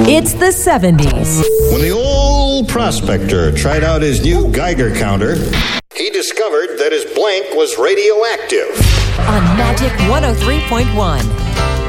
It's the 70s. When the old prospector tried out his new Geiger counter, he discovered that his blank was radioactive. On Magic 103.1.